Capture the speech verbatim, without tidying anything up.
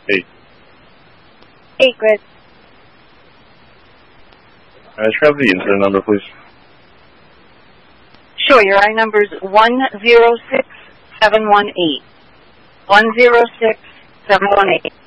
Eight. Eight, Grid. Uh, have the incident number, please. Sure, your I number is one zero six seven one eight. one zero six seven one eight.